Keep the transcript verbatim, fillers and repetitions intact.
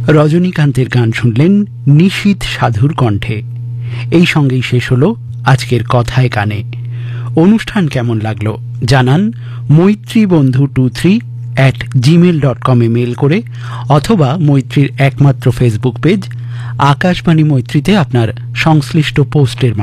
রজনীকান্তের গান শুনলেন নিশীথ সাধুর কণ্ঠে। এই সঙ্গেই শেষ হলো আজকের কথায় কানে। অনুষ্ঠান কেমন লাগলো জানান মৈত্রী বন্ধু two three at Gmail dot কমে মেল করে, অথবা মৈত্রীর একমাত্র ফেসবুক পেজ আকাশবাণী মৈত্রীতে আপনার সংশ্লিষ্ট পোস্টের